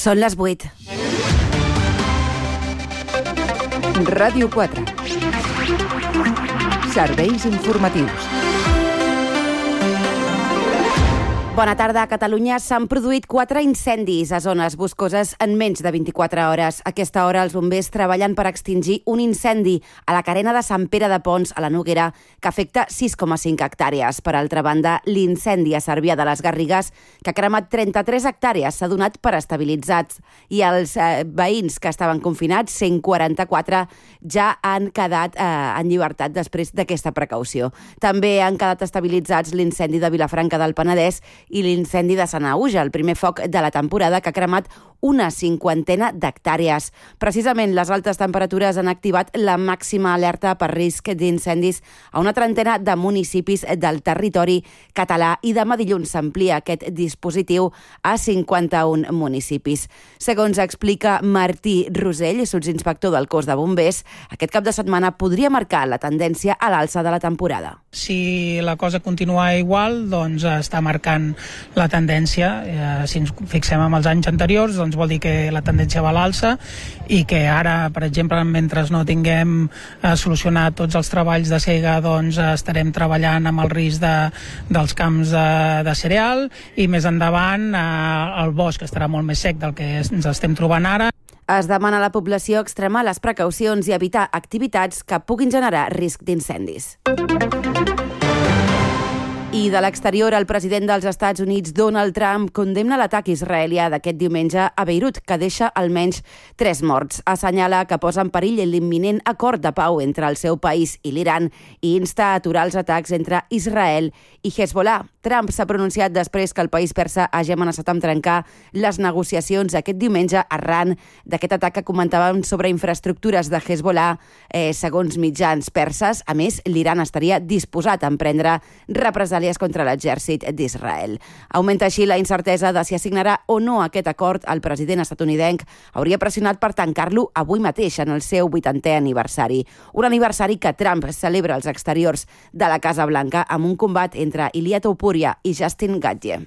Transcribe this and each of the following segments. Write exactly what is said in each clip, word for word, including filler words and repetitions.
Són les vuit. Ràdio quatre. Serveis informatius. Bona tarda. A Catalunya s'han produït quatre incendis a zones boscoses en menys de vint-i-quatre hores. A aquesta hora els bombers treballen per extingir un incendi a la carena de Sant Pere de Pons, a la Noguera, que afecta sis coma cinc hectàrees. Per altra banda, l'incendi a Cervià de les Garrigues, que ha cremat trenta-tres hectàrees, s'ha donat per estabilitzats. I els eh, veïns que estaven confinats, cent quaranta-quatre, ja han quedat eh, en llibertat després d'aquesta precaució. També han quedat estabilitzats l'incendi de Vilafranca del Penedès i l'incendi de Sanaüja, el primer foc de la temporada, que ha cremat una cinquantena d'hectàrees. Precisament les altes temperatures han activat la màxima alerta per risc d'incendis a una trentena de municipis del territori català i demà dilluns s'amplia aquest dispositiu a cinquanta-un municipis. Segons explica Martí Rosell, subinspector del cos de bombers, aquest cap de setmana podria marcar la tendència a l'alça de la temporada. Si la cosa continua igual, doncs està marcant la tendència. Eh, si ens fixem en els anys anteriors, doncs vol dir que la tendència va a l'alça i que ara, per exemple, mentre no tinguem eh, solucionat tots els treballs de sega, doncs eh, estarem treballant amb el risc de, dels camps de, de cereal, i més endavant eh, el bosc estarà molt més sec del que ens estem trobant ara. Es demana a la població extremar les precaucions i evitar activitats que puguin generar risc d'incendis. I de l'exterior, el president dels Estats Units, Donald Trump, condemna l'atac israelià d'aquest diumenge a Beirut, que deixa almenys tres morts. Assenyala que posa en perill l'imminent acord de pau entre el seu país i l'Iran i insta a aturar els atacs entre Israel i Hezbollah. Trump s'ha pronunciat després que el país persa hagi amenaçat amb trencar les negociacions aquest diumenge arran d'aquest atac que comentàvem sobre infraestructures de Hezbollah, eh, segons mitjans perses. A més, l'Iran estaria disposat a emprendre represàlies contra l'exèrcit d'Israel. Augmenta així la incertesa de si assignarà o no aquest acord. El president estatunidenc hauria pressionat per tancar-lo avui mateix en el seu vuitantè aniversari. Un aniversari que Trump celebra als exteriors de la Casa Blanca amb un combat entre Ilia Topuria i Justin Gaethje.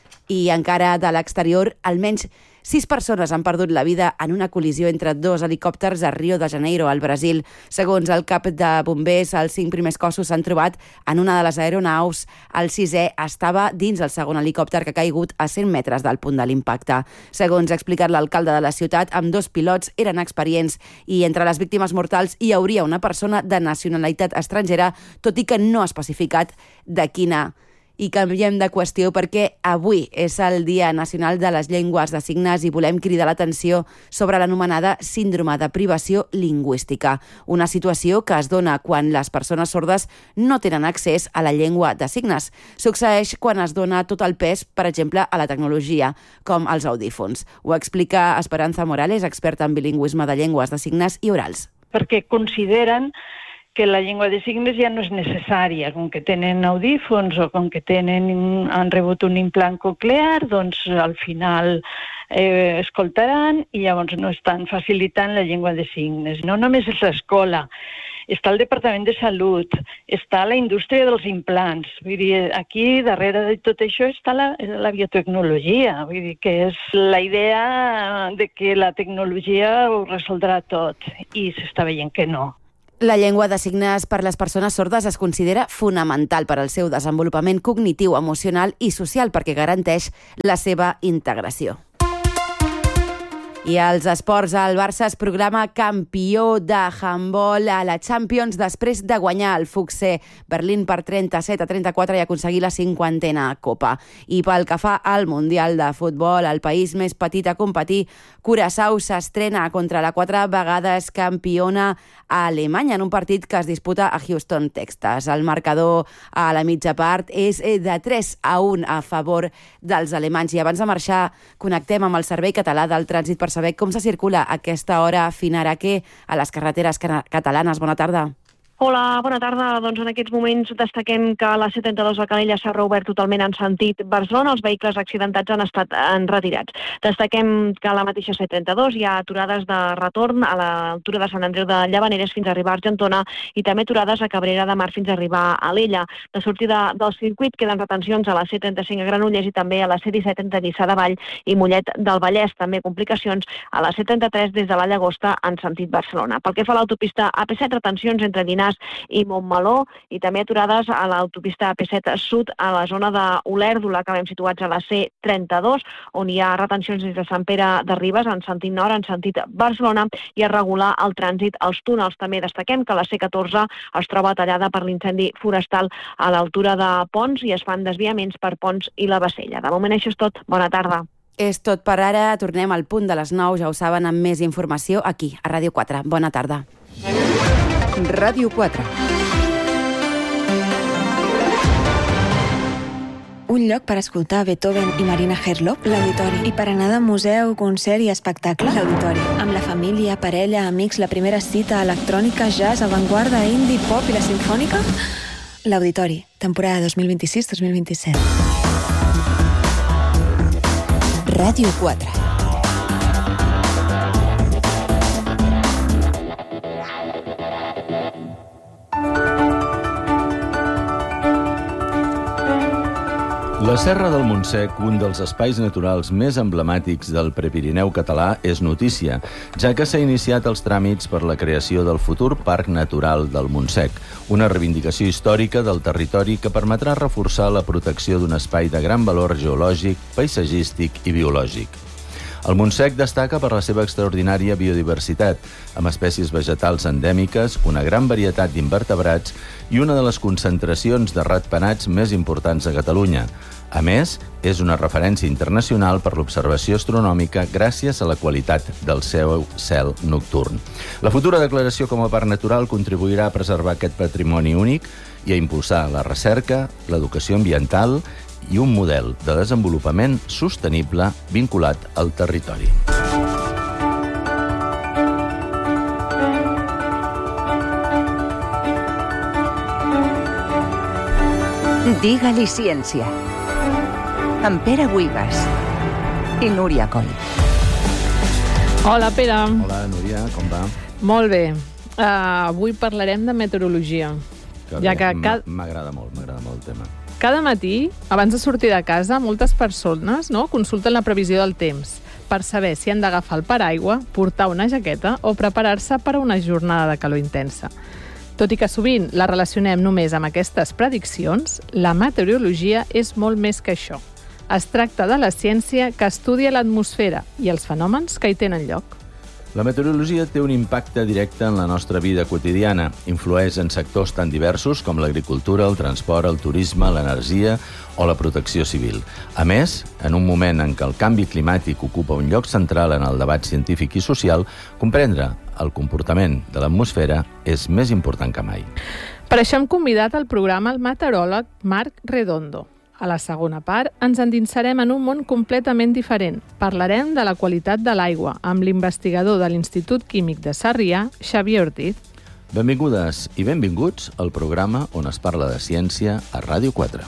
I encara de l'exterior, almenys sis persones han perdut la vida en una col·lisió entre dos helicòpters a Rio de Janeiro, al Brasil. Segons el cap de bombers, els cinc primers cossos s'han trobat en una de les aeronaus. El sisè estava dins el segon helicòpter, que ha caigut a cent metres del punt de l'impacte. Segons ha explicat l'alcalde de la ciutat, amb dos pilots eren experients i entre les víctimes mortals hi hauria una persona de nacionalitat estrangera, tot i que no ha especificat de quina. I canviem de qüestió perquè avui és el Dia Nacional de les Llengües de Signes i volem cridar l'atenció sobre l'anomenada síndrome de privació lingüística, una situació que es dona quan les persones sordes no tenen accés a la llengua de signes. Succeeix quan es dona tot el pes, per exemple, a la tecnologia, com els audífons. Ho explica Esperanza Morales, experta en bilingüisme de llengües de signes i orals. Perquè consideren que la llengua de signes ja no és necessària. Com que tenen audífons o com que tenen, han rebut un implant coclear, doncs al final eh, escoltaran i llavors no estan facilitant la llengua de signes. No només és l'escola, està el Departament de Salut, està la indústria dels implants. Vull dir, aquí darrere de tot això està la, la biotecnologia. Vull dir que és la idea de que la tecnologia ho resoldrà tot i s'està veient que no. La llengua de signes per les persones sordes es considera fonamental per al seu desenvolupament cognitiu, emocional i social perquè garanteix la seva integració. I als esports, el Barça es proclama campió de handbol a la Champions després de guanyar el F U C Berlín per trenta-set a trenta-quatre i aconseguir la cinquantena Copa. I pel que fa al Mundial de Futbol, el país més petit a competir, Curaçao s'estrena contra la quatre vegades campiona a Alemanya en un partit que es disputa a Houston, Texas. El marcador a la mitja part és de tres a un a favor dels alemanys. I abans de marxar, connectem amb el Servei Català del Trànsit per saber com se circula a aquesta hora Finaraque a les carreteres catalanes. Bona tarda. Hola, bona tarda. Doncs en aquests moments destaquem que la C trenta-dos a Calella s'ha reobert totalment en sentit Barcelona. Els vehicles accidentats han estat retirats. Destaquem que a la mateixa C trenta-dos hi ha aturades de retorn a l'altura de Sant Andreu de Llavaneres fins a arribar a Argentona i també aturades a Cabrera de Mar fins a arribar a Alella. De sortida del circuit queden retencions a la C trenta-cinc a Granollers i també a la C disset entre Lliçà de Vall i Mollet del Vallès. També complicacions a la C trenta-tres des de la Llagosta en sentit Barcelona. Pel que fa a l'autopista A P set, retencions entre Llinars i Montmeló i també aturades a l'autopista A P set Sud a la zona d'Olèrdola, que acabem situats a la C trenta-dos, on hi ha retencions des de Sant Pere de Ribes en sentit nord, en sentit Barcelona, i a regular el trànsit als túnels. També destaquem que la C catorze es troba tallada per l'incendi forestal a l'altura de Pons i es fan desviaments per Pons i la Bassella. De moment això és tot. Bona tarda. És tot per ara. Tornem al punt de les nou, ja ho saben, amb més informació aquí, a Ràdio quatre. Bona tarda. Ràdio quatre. Un lloc per escoltar Beethoven i Marina Herlop, l'Auditori. I per anar de museu, concert i espectacle, l'Auditori. Amb la família, parella, amics, la primera cita, electrònica, jazz, avantguarda, indie, pop i la sinfònica, l'Auditori. Temporada dos mil vint-i-sis dos mil vint-i-set. Ràdio quatre. La Serra del Montsec, un dels espais naturals més emblemàtics del Prepirineu català, és notícia, ja que s'ha iniciat els tràmits per la creació del futur Parc Natural del Montsec, una reivindicació històrica del territori que permetrà reforçar la protecció d'un espai de gran valor geològic, paisatgístic i biològic. El Montsec destaca per la seva extraordinària biodiversitat, amb espècies vegetals endèmiques, una gran varietat d'invertebrats i una de les concentracions de ratpenats més importants a Catalunya. A més, és una referència internacional per l'observació astronòmica gràcies a la qualitat del seu cel nocturn. La futura declaració com a parc natural contribuirà a preservar aquest patrimoni únic i a impulsar la recerca, l'educació ambiental i un model de desenvolupament sostenible vinculat al territori. Digue-li ciència. Amb Pere Buigas i Núria Coll. Hola, Pere. Hola, Núria, com va? Molt bé. Uh, avui parlarem de meteorologia. Que ja bé, que cada... M'agrada molt, m'agrada molt el tema. Cada matí, abans de sortir de casa, moltes persones no, consulten la previsió del temps per saber si han d'agafar el paraigua, portar una jaqueta o preparar-se per a una jornada de calor intensa. Tot i que sovint la relacionem només amb aquestes prediccions, la meteorologia és molt més que això. Es tracta de la ciència que estudia l'atmosfera i els fenòmens que hi tenen lloc. La meteorologia té un impacte directe en la nostra vida quotidiana. Influeix en sectors tan diversos com l'agricultura, el transport, el turisme, l'energia o la protecció civil. A més, en un moment en què el canvi climàtic ocupa un lloc central en el debat científic i social, comprendre el comportament de l'atmosfera és més important que mai. Per això hem convidat al programa el meteoròleg Marc Redondo. A la segona part ens endinsarem en un món completament diferent. Parlarem de la qualitat de l'aigua amb l'investigador de l'Institut Químic de Sarrià, Xavier Ortiz. Benvingudes i benvinguts al programa on es parla de ciència a Ràdio quatre.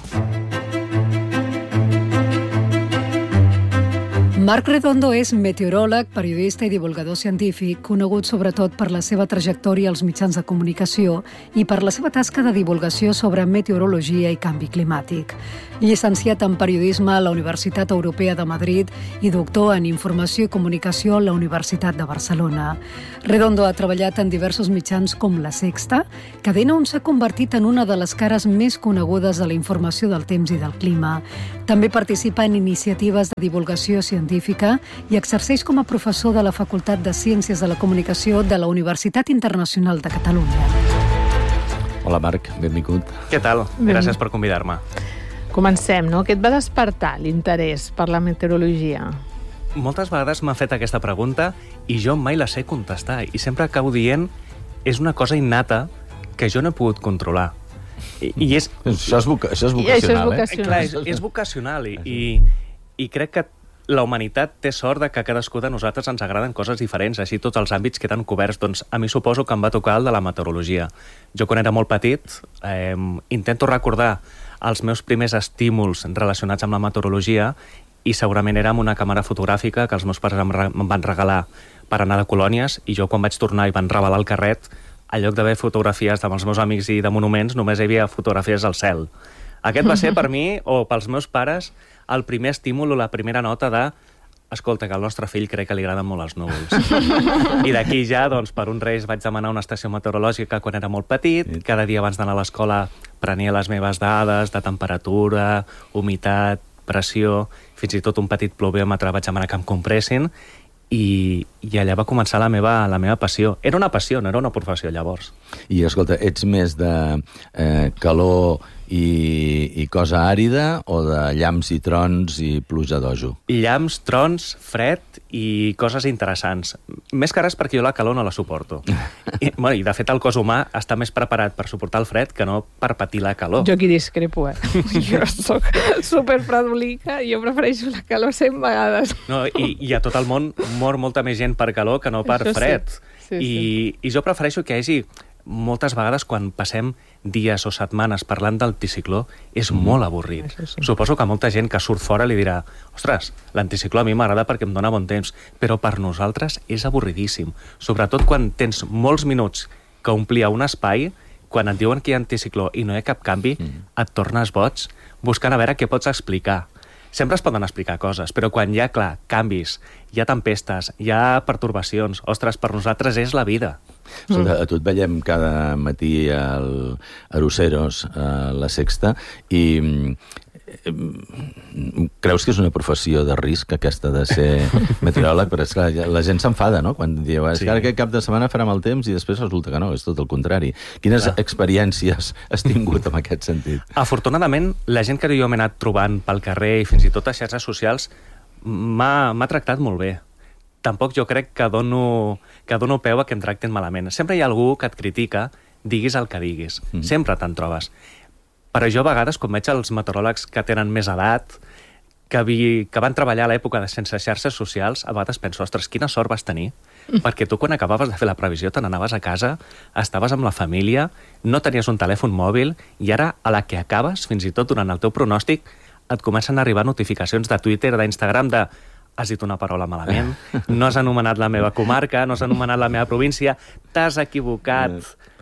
Marc Redondo és meteoròleg, periodista i divulgador científic, conegut sobretot per la seva trajectòria als mitjans de comunicació i per la seva tasca de divulgació sobre meteorologia i canvi climàtic. Llicenciat en periodisme a la Universitat Europea de Madrid i doctor en informació i comunicació a la Universitat de Barcelona. Redondo ha treballat en diversos mitjans com La Sexta, cadena on s'ha convertit en una de les cares més conegudes de la informació del temps i del clima. També participa en iniciatives de divulgació científica i exerceix com a professor de la Facultat de Ciències de la Comunicació de la Universitat Internacional de Catalunya. Hola, Marc, benvingut. Què tal? Gràcies per convidar-me. Comencem, no? Què et va despertar l'interès per la meteorologia? Moltes vegades m'ha fet aquesta pregunta i jo mai la sé contestar. I sempre acabo dient és una cosa innata que jo no he pogut controlar. I, i és... Això és, voca... això és vocacional, I això és vocacional. eh? Clar, és, és vocacional i, i, i crec que la humanitat té sort de que a cadascú de nosaltres ens agraden coses diferents, així tots els àmbits queden coberts. Doncs a mi suposo que em va tocar el de la meteorologia. Jo quan era molt petit eh, intento recordar els meus primers estímuls relacionats amb la meteorologia i segurament era amb una càmera fotogràfica que els meus pares em, re em van regalar per anar de colònies, i jo quan vaig tornar i van revelar el carret, en lloc d'haver fotografies amb els meus amics i de monuments, només hi havia fotografies al cel. Aquest va ser per mi, o pels meus pares, el primer estímul o la primera nota de escolta, que al nostre fill crec que li agraden molt els núvols. I d'aquí ja, doncs, per un Reis vaig demanar una estació meteorològica quan era molt petit. Cada dia abans d'anar a l'escola prenia les meves dades de temperatura, humitat, pressió, fins i tot un petit pluviòmetre vaig demanar que em compressin, i, i allà va començar la meva, la meva passió. Era una passió, no era una professió, llavors. I, escolta, ets més de eh, calor i, i cosa àrida o de llamps i trons i pluja d'ojo? Llamps, trons, fred i coses interessants. Més que res perquè jo la calor no la suporto. I, bueno, i de fet el cos humà està més preparat per suportar el fred que no per patir la calor. Jo aquí discrepo, eh? Jo soc superfredolica i jo prefereixo la calor cent vegades. No, i, i a tot el món mor molta més gent per calor que no per Això fred. Sí. Sí, I, sí. I jo prefereixo que hi hagi moltes vegades quan passem dies o setmanes parlant d'anticicló és mm. molt avorrit. Sí. Suposo que molta gent que surt fora li dirà ostres, l'anticicló a mi m'agrada perquè em dona bon temps, però per nosaltres és avorridíssim. Sobretot quan tens molts minuts que omplir un espai, quan et diuen que hi ha anticicló i no hi ha cap canvi, mm. et tornes boig buscant a veure què pots explicar. Sempre es poden explicar coses, però quan hi ha, clar, canvis, hi ha tempestes, hi ha pertorbacions, ostres, per nosaltres és la vida. Escolta, a tu et veiem cada matí al Aroceros, a La Sexta, i eh, creus que és una professió de risc aquesta de ser meteoròleg? Però esclar, la gent s'enfada, no?, quan diu és sí. que ara aquest cap de setmana farà mal temps i després resulta que no, és tot el contrari. Quines clar. experiències has tingut en aquest sentit? Afortunadament, la gent que jo m'he anat trobant pel carrer i fins i tot a xarxes socials m'ha tractat molt bé. Tampoc jo crec que dono, que dono peu a que em tracten malament. Sempre hi ha algú que et critica, diguis el que diguis. Mm. Sempre te'n trobes. Però jo a vegades, quan veig els meteoròlegs que tenen més edat, que, vi, que van treballar a l'època de sense xarxes socials, a vegades penso, ostres, quina sort vas tenir. Mm. Perquè tu quan acabaves de fer la previsió te n'anaves a casa, estaves amb la família, no tenies un telèfon mòbil, i ara, a la que acabes, fins i tot durant el teu pronòstic, et comencen a arribar notificacions de Twitter, d'Instagram, de has dit una paraula malament, no has anomenat la meva comarca, no has anomenat la meva província, t'has equivocat,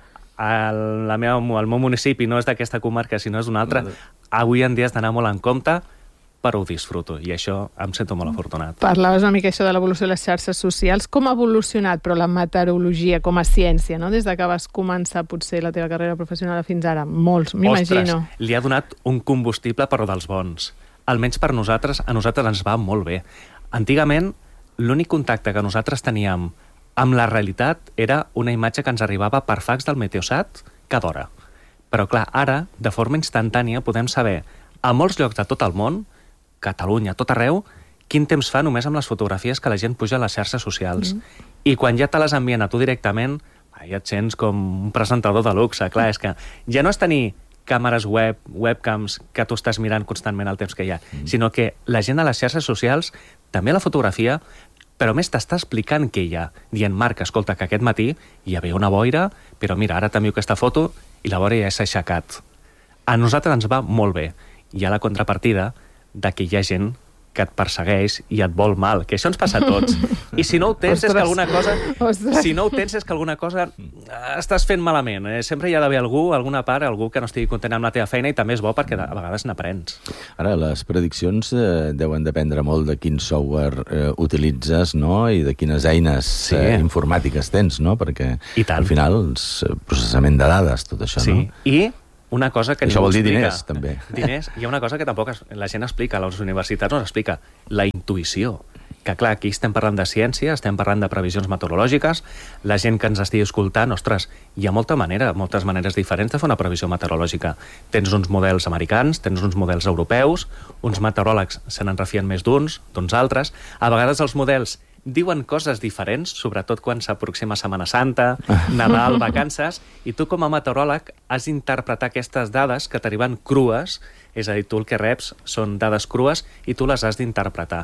el, la meva, el meu municipi no és d'aquesta comarca, sinó és d'una altra. Avui en dia has d'anar molt en compte, però ho disfruto, i això em sento molt afortunat. Parlaves una mica això de l'evolució de les xarxes socials. Com ha evolucionat, però, la meteorologia com a ciència, no? Des de que vas començar, potser, la teva carrera professional fins ara? Molts, m'imagino. Ostres, li ha donat un combustible, però dels bons. Almenys per nosaltres, a nosaltres ens va molt bé. Antigament, l'únic contacte que nosaltres teníem amb la realitat era una imatge que ens arribava per fax del Meteosat cada hora. Però, clar, ara, de forma instantània, podem saber a molts llocs de tot el món, Catalunya, tot arreu, quin temps fa només amb les fotografies que la gent puja a les xarxes socials. Mm. I quan ja te les envien a tu directament, ja et sents com un presentador de luxe. Clar, és que ja no és tenir càmeres web, webcams, que tu estàs mirant constantment el temps que hi ha, mm. sinó que la gent a les xarxes socials, també la fotografia, però més t'està explicant què hi ha, dient, Marc, escolta, que aquest matí hi havia una boira, però mira, ara t'envio aquesta foto i la boira ja s'ha aixecat. A nosaltres ens va molt bé. Hi ha la contrapartida de que hi ha gent que et persegueix i et vol mal, que això ens passa a tots. I si no ho tens és que alguna cosa Ostres. si no ho tens és que alguna cosa estàs fent malament. Eh? Sempre hi ha d'haver algú, alguna part, algú que no estigui content amb la teva feina, i també és bo perquè a vegades n'aprens. Ara, les prediccions eh, deuen dependre molt de quin software eh, utilitzes, no?, i de quines eines sí. eh, informàtiques tens, no?, perquè al final és processament de dades, tot això, sí. no? I una cosa que això vol dir explica. diners, també. Diners. Hi ha una cosa que tampoc es, la gent explica, a les universitats no s'explica, la intuïció. Que clar, aquí estem parlant de ciència, estem parlant de previsions meteorològiques, la gent que ens estigui escoltant, ostres, hi ha molta manera, moltes maneres diferents de fer una previsió meteorològica. Tens uns models americans, tens uns models europeus, uns meteoròlegs se n'en refien més d'uns, d'uns altres. A vegades els models diuen coses diferents, sobretot quan s'aproxima Setmana Santa, Nadal, vacances, i tu com a meteoròleg has d'interpretar aquestes dades que t'arriben crues, és a dir, tu el que reps són dades crues i tu les has d'interpretar.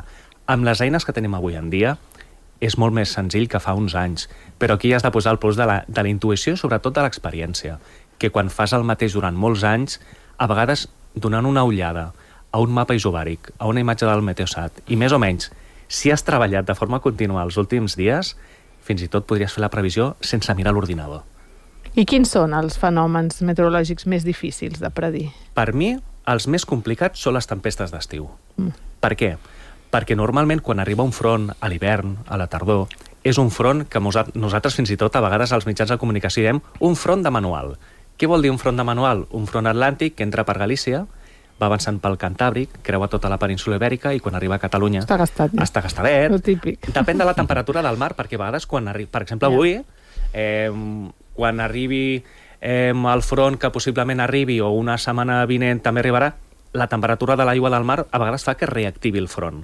Amb les eines que tenim avui en dia, és molt més senzill que fa uns anys, però aquí has de posar el plus de la, de la intuïció i sobretot de l'experiència, que quan fas el mateix durant molts anys, a vegades donant una ullada a un mapa isobàric, a una imatge del Meteosat, i més o menys, si has treballat de forma contínua els últims dies, fins i tot podries fer la previsió sense mirar l'ordinador. I quins són els fenòmens meteorològics més difícils de predir? Per mi, els més complicats són les tempestes d'estiu. Mm. Per què? Perquè normalment quan arriba un front a l'hivern, a la tardor, és un front que nosaltres fins i tot a vegades als mitjans de comunicació diem un front de manual. Què vol dir un front de manual? Un front atlàntic que entra per Galícia, va avançant pel Cantàbric, creua tota la península Ibèrica i quan arriba a Catalunya... Està gastat. Ja. Està gastadet. Lo típic. Depèn de la temperatura del mar, perquè a vegades quan arriba... Per exemple, avui, eh, quan arribi eh, el front que possiblement arribi o una setmana vinent també arribarà, la temperatura de l'aigua del mar a vegades fa que reactivi el front.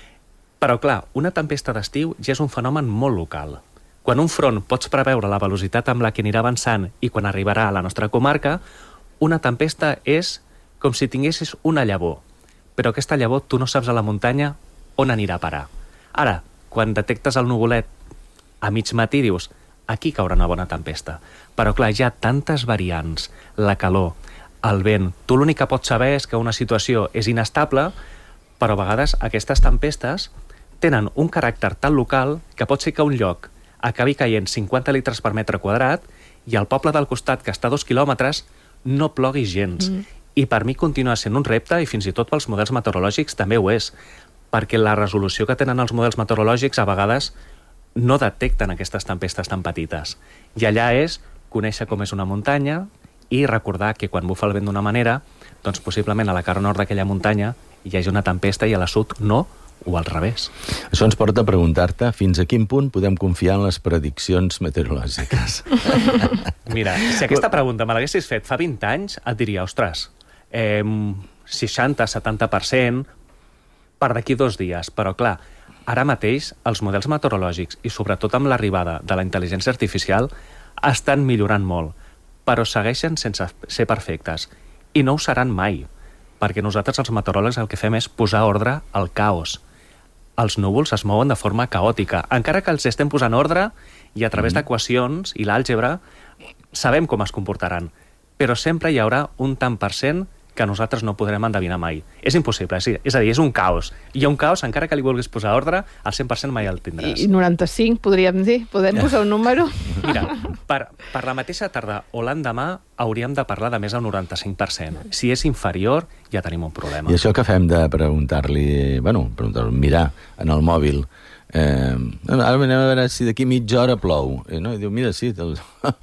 Però, clar, una tempesta d'estiu ja és un fenomen molt local. Quan un front pots preveure la velocitat amb la que anirà avançant i quan arribarà a la nostra comarca, una tempesta és com si tinguessis una llavor, però aquesta llavor tu no saps a la muntanya on anirà a parar. Ara, quan detectes el nuvolet a mig matí, dius, aquí caurà una bona tempesta. Però, clar, hi ha tantes variants, la calor, el vent... Tu l'únic que pots saber és que una situació és inestable, però a vegades aquestes tempestes tenen un caràcter tan local que pot ser que un lloc acabi caient cinquanta litres per metre quadrat i al poble del costat, que està a dos quilòmetres, no plogui gens. Mm. I per mi continua sent un repte, i fins i tot pels models meteorològics també ho és, perquè la resolució que tenen els models meteorològics a vegades no detecten aquestes tempestes tan petites. I allà és conèixer com és una muntanya i recordar que quan bufa el vent d'una manera, doncs possiblement a la cara nord d'aquella muntanya hi hagi una tempesta i a la sud no, o al revés. Això ens porta a preguntar-te fins a quin punt podem confiar en les prediccions meteorològiques. Mira, si aquesta pregunta me l'haguessis fet fa vint anys, et diria, ostres, eh, seixanta a setanta per cent per d'aquí dos dies. Però, clar, ara mateix els models meteorològics i sobretot amb l'arribada de la intel·ligència artificial estan millorant molt, però segueixen sense ser perfectes. I no ho seran mai, perquè nosaltres els meteoròlegs el que fem és posar ordre al caos. Els núvols es mouen de forma caòtica. Encara que els estem posant ordre i a través mm. d'equacions i l'àlgebra sabem com es comportaran, però sempre hi haurà un tant per cent que nosaltres no podrem endevinar mai. És impossible, és a dir, és un caos. Hi ha un caos, encara que li vulguis posar ordre, al cent per cent mai el tindràs. I noranta-cinc, podríem dir? Podem posar un número? Mira, per, per la mateixa tarda o l'endemà hauríem de parlar de més del noranta-cinc per cent. Si és inferior, ja tenim un problema. I això que fem de preguntar-li, bueno, preguntar-li, mirar en el mòbil, Eh, ara anem a veure si d'aquí mitja hora plou, eh, no? I diu, mira, sí, el,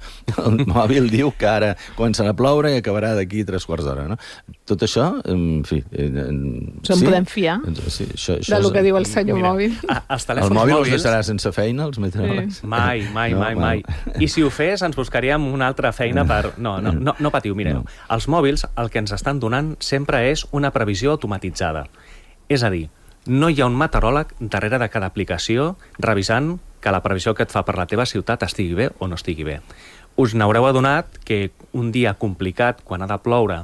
el mòbil diu que ara començarà a ploure i acabarà d'aquí tres quarts d'hora, no? Tot això, en fi... Eh, Ens en sí? podem fiar sí, això, això del que diu el senyor mira, mòbil. A, els telèfons el mòbil mòbils... els deixarà sense feina, els meteoròlegs? Sí. Mai, mai, no, mai, mai. I si ho fes, ens buscaríem una altra feina per... No, no, no, no patiu, mireu. No. Els mòbils el que ens estan donant sempre és una previsió automatitzada. És a dir, no hi ha un meteoròleg darrere de cada aplicació revisant que la previsió que et fa per la teva ciutat estigui bé o no estigui bé. Us n'haureu adonat que un dia complicat, quan ha de ploure,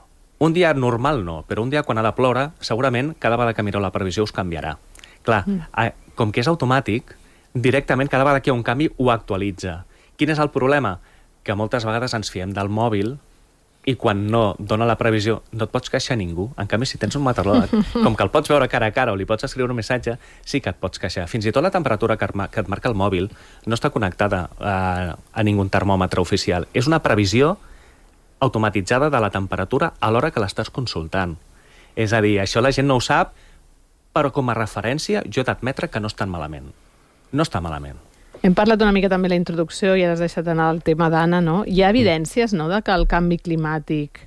un dia normal no, però un dia quan ha de ploure, segurament cada vegada que mireu la previsió us canviarà. Clar, mm. com que és automàtic, directament cada vegada que hi ha un canvi ho actualitza. Quin és el problema? Que moltes vegades ens fiem del mòbil i quan no dona la previsió no et pots queixar ningú. En canvi, si tens un meteoròleg, com que el pots veure cara a cara o li pots escriure un missatge, sí que et pots queixar. Fins i tot la temperatura que et marca el mòbil no està connectada a, a ningú termòmetre oficial. És una previsió automatitzada de la temperatura a l'hora que l'estàs consultant. És a dir, això la gent no ho sap, però com a referència jo he d'admetre que no està malament. No està malament. Hem parlat una mica també de la introducció i has deixat anar el tema d'Anna, no? Hi ha evidències, no?, de que el canvi climàtic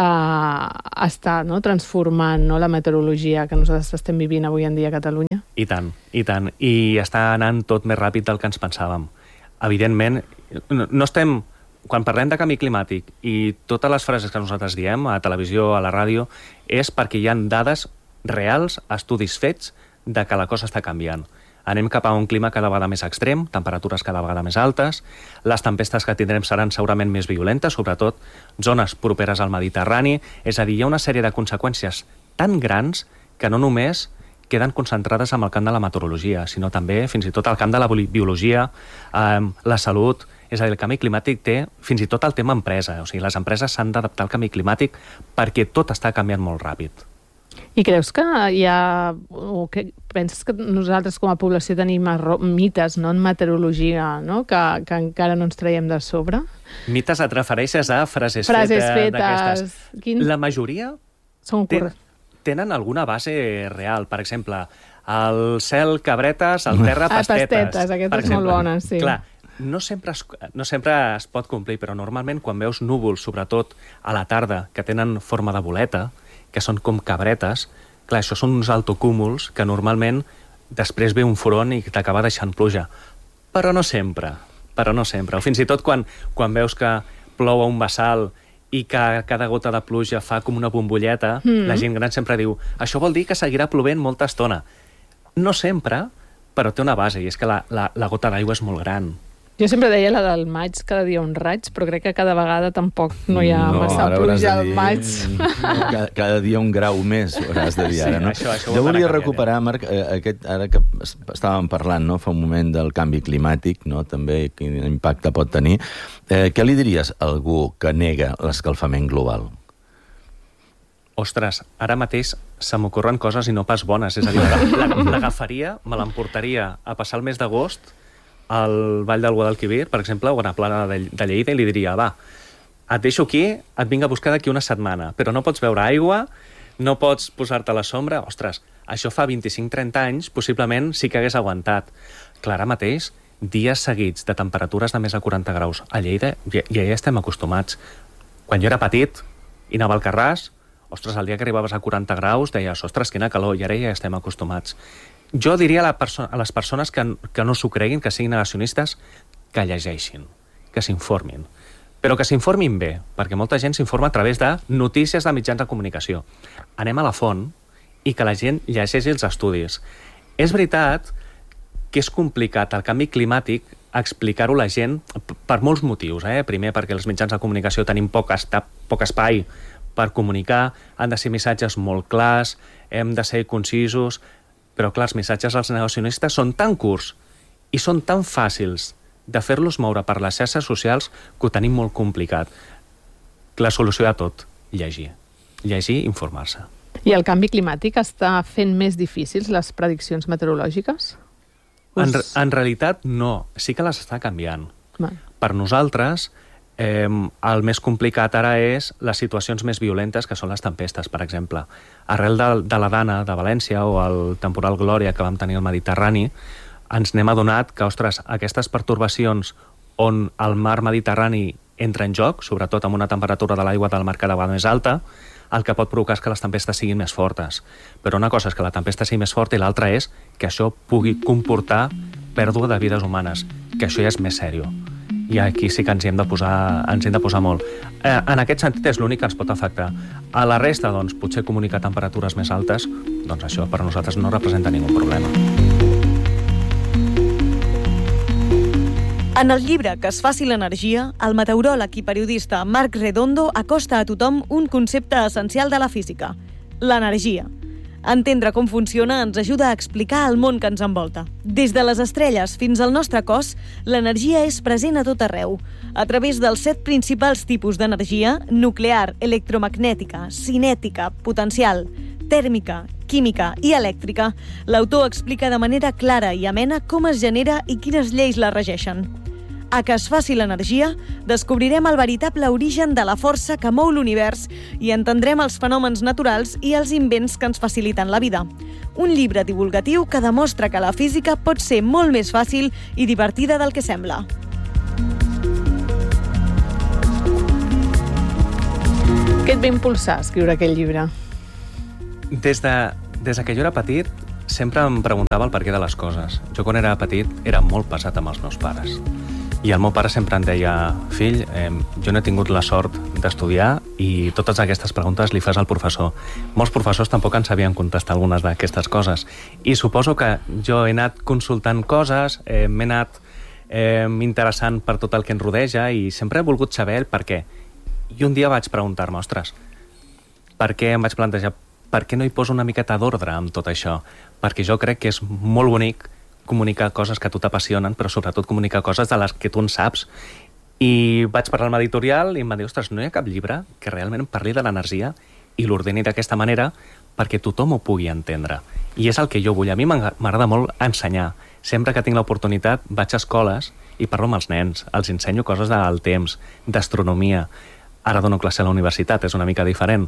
eh, està, no?, transformant, no?, la meteorologia que nosaltres estem vivint avui en dia a Catalunya? I tant, i tant. I està anant tot més ràpid del que ens pensàvem. Evidentment, no estem... Quan parlem de canvi climàtic i totes les frases que nosaltres diem a televisió, a la ràdio, és perquè hi ha dades reals, estudis fets, de que la cosa està canviant. Anem cap a un clima cada vegada més extrem, temperatures cada vegada més altes, les tempestes que tindrem seran segurament més violentes, sobretot zones properes al Mediterrani, és a dir, hi ha una sèrie de conseqüències tan grans que no només queden concentrades en el camp de la meteorologia, sinó també fins i tot el camp de la biologia, eh, la salut. És a dir, el canvi climàtic té fins i tot el tema empresa. O sigui, les empreses s'han d'adaptar al canvi climàtic perquè tot està canviant molt ràpid. I creus que hi ha... o que penses que nosaltres com a població tenim mites, no?, en meteorologia, no?, que, que encara no ens traiem de sobre? Mites et refereixes a frases, frases fetes, fetes d'aquestes. Quin... La majoria són ten, tenen alguna base real. Per exemple, el cel cabretes, el terra pastetes. Ah, pastetes, aquestes molt bones, sí. Clar, no sempre, es, no sempre es pot complir, però normalment quan veus núvols, sobretot a la tarda, que tenen forma de boleta, que són com cabretes, clar, això són uns altocúmuls que normalment després ve un front i t'acaba deixant pluja. Però no sempre, però no sempre. O fins i tot quan, quan veus que plou a un bassal i que cada gota de pluja fa com una bombolleta, mm. la gent gran sempre diu això vol dir que seguirà plovent molta estona. No sempre, però té una base, i és que la, la, la gota d'aigua és molt gran. Jo sempre deia la del maig, cada dia un raig, però crec que cada vegada tampoc no hi ha no, massa pluja al maig. Cada, cada dia un grau més, hauràs de dir ara, no? Sí, això, això jo volia recuperar, Marc, aquest, ara que estàvem parlant, no?, fa un moment del canvi climàtic, no?, també quin impacte pot tenir. Eh, què li diries a algú que nega l'escalfament global? Ostres, ara mateix se m'ocorren coses i no pas bones. És a dir, l'agafaria, me l'emportaria a passar el mes d'agost al Vall del Guadalquivir, per exemple, o a la plana de Lleida, i li diria, va, et deixo aquí, et vinc a buscar d'aquí una setmana, però no pots veure aigua, no pots posar-te a la sombra. Ostres, això fa vint-i-cinc trenta anys, possiblement sí que hagués aguantat. Clar, ara mateix, dies seguits de temperatures de més de quaranta graus a Lleida, ja, ja hi estem acostumats. Quan jo era petit i anava al Carràs, ostres, el dia que arribaves a quaranta graus, deies, ostres, quina calor, i ara ja estem acostumats. Jo diria a, la perso- a les persones que, que no s'ho creguin, que siguin negacionistes, que llegeixin, que s'informin. Però que s'informin bé, perquè molta gent s'informa a través de notícies de mitjans de comunicació. Anem a la font i que la gent llegeixi els estudis. És veritat que és complicat el canvi climàtic explicar-ho a la gent per molts motius. Eh? Primer, perquè els mitjans de comunicació tenim poc, esta- poc espai per comunicar, han de ser missatges molt clars, hem de ser concisos. Però, clar, els missatges dels negacionistes són tan curts i són tan fàcils de fer-los moure per les xarxes socials que ho tenim molt complicat. La solució de tot, llegir. Llegir i informar-se. I el canvi climàtic està fent més difícils les prediccions meteorològiques? En, en realitat, no. Sí que les està canviant. Va. Per nosaltres, Eh, el més complicat ara és les situacions més violentes, que són les tempestes, per exemple. Arrel de, de la Dana, de València, o el temporal Glòria que vam tenir al Mediterrani, ens n'hem adonat que, ostres, aquestes pertorbacions on el mar Mediterrani entra en joc, sobretot amb una temperatura de l'aigua del mar cada vegada més alta, el que pot provocar és que les tempestes siguin més fortes. Però una cosa és que la tempesta sigui més forta i l'altra és que això pugui comportar pèrdua de vides humanes, que això ja és més sèrio. I aquí sí que ens hi hem de posar, ens hi hem de posar molt. Eh, en aquest sentit és l'únic que ens pot afectar. A la resta, doncs, potser comunicar temperatures més altes, doncs això per a nosaltres no representa ningú problema. En el llibre Que es faci l'energia, el meteoròleg i periodista Marc Redondo acosta a tothom un concepte essencial de la física, l'energia. Entendre com funciona ens ajuda a explicar el món que ens envolta. Des de les estrelles fins al nostre cos, l'energia és present a tot arreu. A través dels set principals tipus d'energia, nuclear, electromagnètica, cinètica, potencial, tèrmica, química i elèctrica, l'autor explica de manera clara i amena com es genera i quines lleis la regeixen. A Que es faci l'energia, descobrirem el veritable origen de la força que mou l'univers i entendrem els fenòmens naturals i els invents que ens faciliten la vida. Un llibre divulgatiu que demostra que la física pot ser molt més fàcil i divertida del que sembla. Què et va impulsar a escriure aquell llibre? Des de, des de que jo era petit, sempre em preguntava el perquè de les coses. Jo, quan era petit, era molt pesat amb els meus pares. I el meu pare sempre em deia, fill, eh, jo no he tingut la sort d'estudiar i totes aquestes preguntes li fas al professor. Molts professors tampoc en sabien contestar algunes d'aquestes coses. I suposo que jo he anat consultant coses, eh, m'he anat eh, interessant per tot el que ens rodeja i sempre he volgut saber el per què. I un dia vaig preguntar-me, ostres, per què em vaig plantejar per què no hi poso una miqueta d'ordre amb tot això? Perquè jo crec que és molt bonic comunicar coses que a tu t'apassionen, però sobretot comunicar coses de les que tu en saps. I vaig parlar amb l'editorial i em va dir, ostres, no hi ha cap llibre que realment parli de l'energia i l'ordeni d'aquesta manera perquè tothom ho pugui entendre. I és el que jo vull. A mi m'agrada molt ensenyar. Sempre que tinc l'oportunitat vaig a escoles i parlo amb els nens, els ensenyo coses del temps, d'astronomia. Ara dono classe a la universitat, és una mica diferent.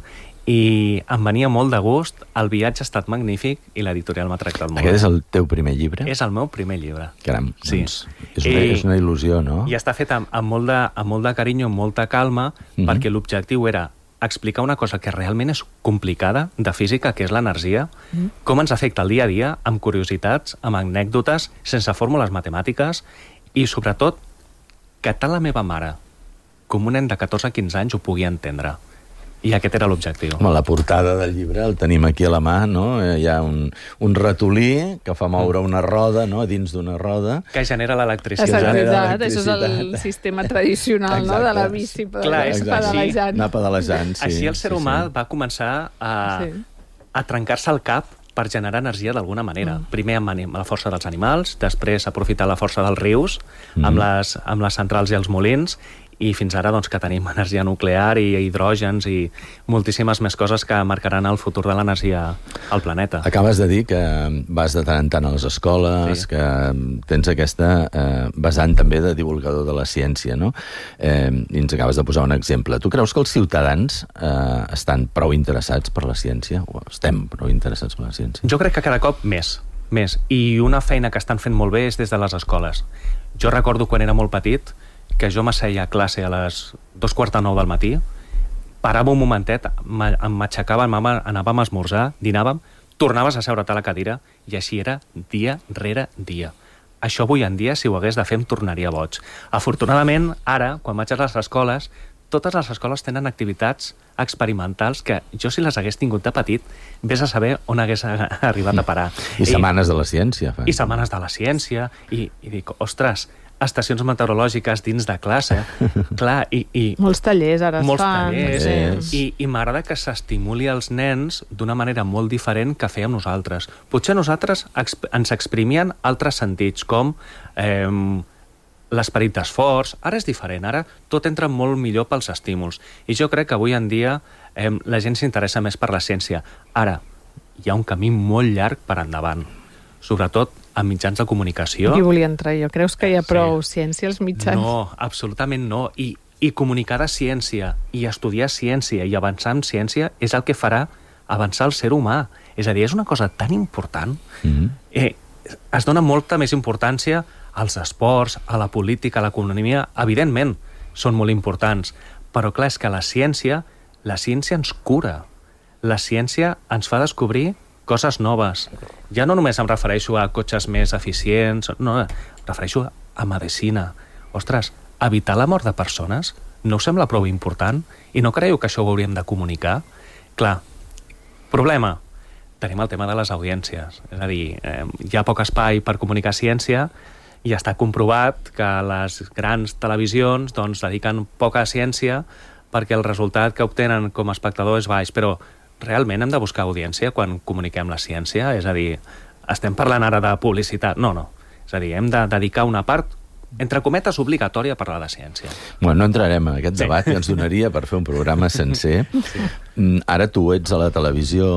I em venia molt de gust, el viatge ha estat magnífic i l'editorial m'ha tractat molt. Aquest és el teu primer llibre? És el meu primer llibre. Caram, sí. Doncs és una, I, és una il·lusió, no? I està fet amb, amb, molt de, amb molt de carinyo, amb molta calma, mm-hmm. perquè l'objectiu era explicar una cosa que realment és complicada de física, que és l'energia, mm. com ens afecta el dia a dia, amb curiositats, amb anècdotes, sense fórmules matemàtiques, i sobretot que tant la meva mare com un nen de catorze a quinze anys ho pugui entendre. I aquest era l'objectiu. Home, la portada del llibre el tenim aquí a la mà, no? Hi ha un, un ratolí que fa moure una roda, no?, dins d'una roda. Que genera l'electricitat. Exacte, això és el sistema tradicional, no?, de la bici. Clar, és pedalejant. Anar pedalejant, sí. Així el ser sí, humà sí. va començar a, sí. a trencar-se el cap per generar energia d'alguna manera. Mm. Primer amb, amb la força dels animals, després aprofitar la força dels rius, mm. amb, les, amb les centrals i els molins, i fins ara doncs, que tenim energia nuclear i hidrògens i moltíssimes més coses que marcaran el futur de l'energia al planeta. Acabes de dir que vas de tant en tant a les escoles, sí. que tens aquesta eh, vessant també de divulgador de la ciència, no? Eh, I ens acabes de posar un exemple. Tu creus que els ciutadans eh, estan prou interessats per la ciència? O estem prou interessats per la ciència? Jo crec que cada cop més, més. I una feina que estan fent molt bé és des de les escoles. Jo recordo quan era molt petit que jo m'asseia a classe a les dos quarts de nou del matí, parava un momentet, em m'aixecava, anàvem a esmorzar, dinàvem, tornaves a seure't a la cadira, i així era dia rere dia. Això avui en dia, si ho hagués de fer, em tornaria boig. Afortunadament, ara, quan vaig a les escoles, totes les escoles tenen activitats experimentals que jo, si les hagués tingut de petit, vés a saber on hagués arribat a parar. I setmanes de la ciència. Fa. I setmanes de la ciència, i, i dic, ostres, estacions meteorològiques dins de classe, clar, i... i molts tallers ara es molts fan. Tallers, tallers. I, i m'agrada que s'estimuli els nens d'una manera molt diferent que fèiem nosaltres. Potser nosaltres exp ens exprimien altres sentits, com eh, l'esperit d'esforç. Ara és diferent, ara tot entra molt millor pels estímuls. I jo crec que avui en dia eh, la gent s'interessa més per la ciència. Ara, hi ha un camí molt llarg per endavant, sobretot amb mitjans de comunicació. Qui volia entrar jo? Creus que hi ha prou sí. ciència als mitjans? No, absolutament no. I, I comunicar de ciència, i estudiar ciència, i avançar en ciència, és el que farà avançar el ser humà. És a dir, és una cosa tan important. Mm-hmm. eh, es dona molta més importància als esports, a la política, a l'economia. Evidentment, són molt importants. Però clar, és que la ciència, la ciència ens cura. La ciència ens fa descobrir coses noves. Ja no només em refereixo a cotxes més eficients, no, em refereixo a medicina. Ostres, evitar la mort de persones no us sembla prou important? I no creieu que això ho hauríem de comunicar? Clar, problema. Tenim el tema de les audiències. És a dir, eh, hi ha poc espai per comunicar ciència i està comprovat que les grans televisions doncs, dediquen poca ciència perquè el resultat que obtenen com a espectador és baix, però realment hem de buscar audiència quan comuniquem la ciència? És a dir, estem parlant ara de publicitat? No, no. És a dir, hem de dedicar una part, entre cometes, obligatòria a parlar de ciència. Bueno, no entrarem en aquest debat, sí. que ens donaria per fer un programa sencer. Sí. Ara tu ets a la televisió,